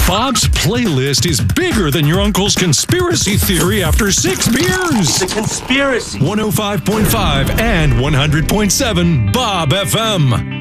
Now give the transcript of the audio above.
Bob's playlist is bigger than your uncle's conspiracy theory after 6 beers. It's a conspiracy. 105.5 and 100.7 Bob FM.